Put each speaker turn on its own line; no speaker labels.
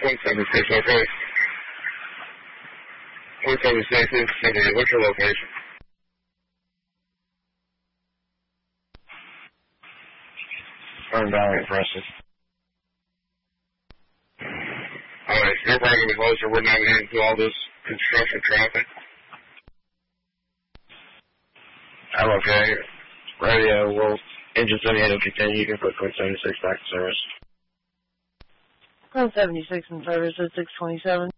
176, okay. 176, what's your location? Turn down impressive. Alright, so you're probably going to be closer. We're not getting into all this construction traffic. I'm okay. Radio, well, engine 78 will continue. You can put 176 back to service.
176 in service at 627.